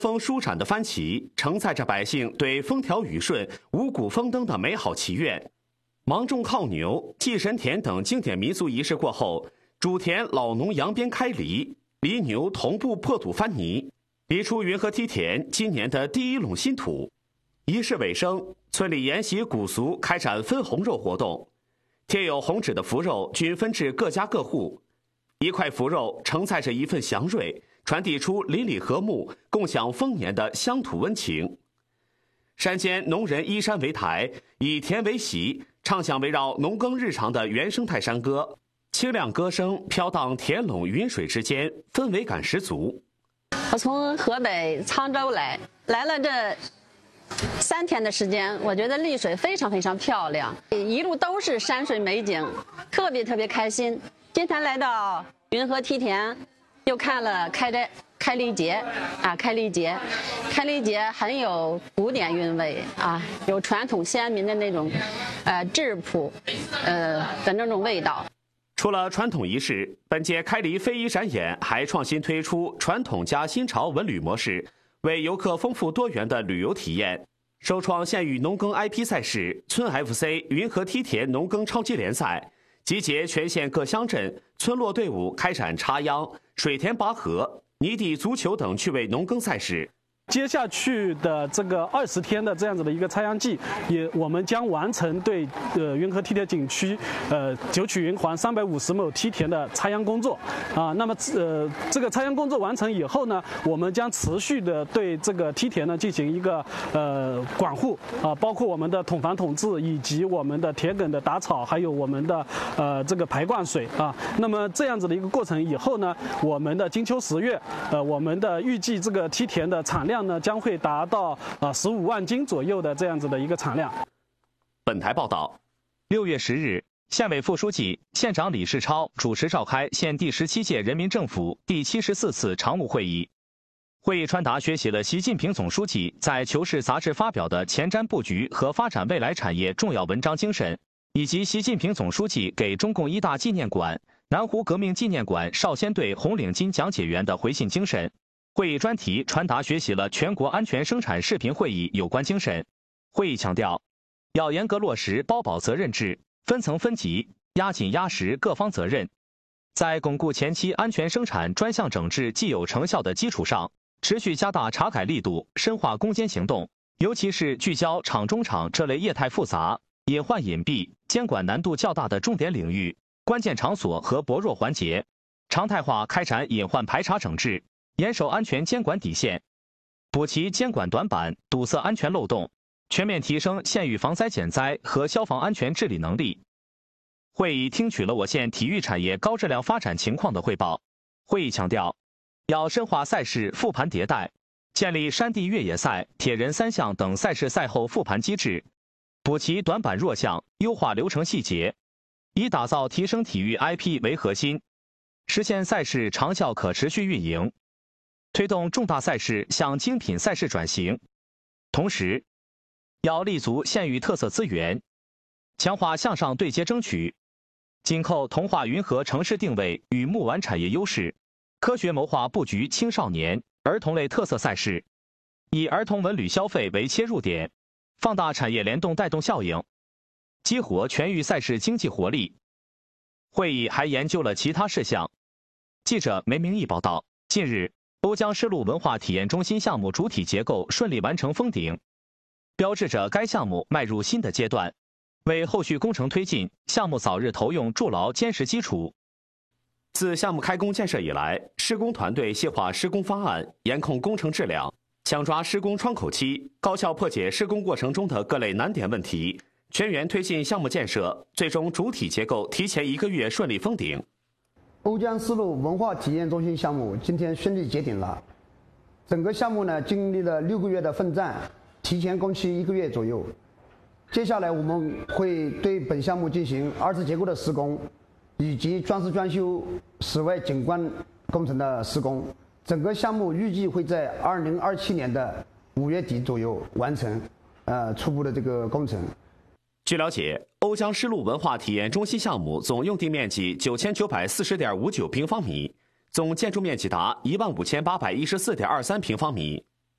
风舒展的帆旗承载着百姓对风调雨顺、五谷丰登的美好祈愿。芒种靠牛、祭神田等经典民俗仪式过后，主田老农扬鞭开犁，犁牛同步破土翻泥，犁出云河梯田今年的第一垄新土。仪式尾声，村里沿袭古俗开展分红肉活动，贴有红纸的福肉均分至各家各户，一块福肉承载着一份祥瑞，传递出邻里和睦、共享丰年的乡土温情。山间农人依山为台，以田为席，唱响围绕农耕日常的原生态山歌，清亮歌声飘荡田垄云水之间，氛围感十足。 我从河北沧州来了这3天的时间，我觉得丽水非常非常漂亮，一路都是山水美景，特别开心。今天来到云河梯田，又看了开犁节啊，开犁节很有古典韵味啊，有传统先民的那种质朴的那种味道。 除了传统仪式，本届开犁非遗展演还创新推出传统加新潮文旅模式，为游客丰富多元的旅游体验。首创县域农耕 IP 赛事村 FC 云河梯田农耕超级联赛，集结全县各乡镇村落队伍开展插秧、水田拔河、泥地足球等趣味农耕赛事。 接下去的这个20天的这样子的一个插秧季，我们将完成对云河梯田景区九曲云环350亩梯田的插秧工作啊。那么这个插秧工作完成以后呢，我们将持续的对这个梯田呢进行一个管护啊，包括我们的统防统治，以及我们的田埂的打草，还有我们的这个排灌水啊。那么这样子的一个过程以后呢，我们的金秋10月，我们的预计这个梯田的产量呢将会达到15万斤左右的这样子的一个产量。 本台报道 ，6月10日，县委副书记、县长李世超主持召开县第17届人民政府第74次常务会议。会议传达学习了习近平总书记在《求是》杂志发表的前瞻布局和发展未来产业重要文章精神，以及习近平总书记给中共1大纪念馆、南湖革命纪念馆少先队红领巾讲解员的回信精神。会议专题传达学习了全国安全生产视频会议有关精神。会议强调，要严格落实包保责任制，分层分级，压紧压实各方责任，在巩固前期安全生产专项整治既有成效的基础上，持续加大查改力度，深化攻坚行动，尤其是聚焦厂中厂这类业态复杂、隐患隐蔽、监管难度较大的重点领域、关键场所和薄弱环节，常态化开展隐患排查整治，严守安全监管底线，补齐监管短板，堵塞安全漏洞，全面提升县域防灾减灾和消防安全治理能力。会议听取了我县体育产业高质量发展情况的汇报。会议强调，要深化赛事复盘迭代，建立山地越野赛、铁人3项等赛事赛后复盘机制，补齐短板弱项，优化流程细节，以打造提升体育 IP 为核心，实现赛事长效可持续运营，推动重大赛事向精品赛事转型。同时，要立足县域特色资源，强化向上对接争取，紧扣同化云河城市定位与木玩产业优势，科学谋划布局青少年、儿童类特色赛事，以儿童文旅消费为切入点，放大产业联动带动效应，激活全域赛事经济活力。会议还研究了其他事项。记者梅明义报道，近日，瓯江丝路文化体验中心项目主体结构顺利完成封顶，标志着该项目迈入新的阶段，为后续工程推进，项目早日投用筑牢坚实基础。 自项目开工建设以来，施工团队细化施工方案，严控工程质量，抢抓施工窗口期，高效破解施工过程中的各类难点问题，全员推进项目建设，最终主体结构提前1个月顺利封顶。 瓯江丝路文化体验中心项目今天顺利结顶了。整个项目呢，经历了6个月的奋战，提前工期1个月左右。接下来我们会对本项目进行2次结构的施工，以及装饰装修室外景观工程的施工。整个项目预计会在2027年的5月底左右完成初步的这个工程。 据了解，瓯江丝路文化体验中心项目总用地面积9940.59平方米，总建筑面积达15814.23平方米，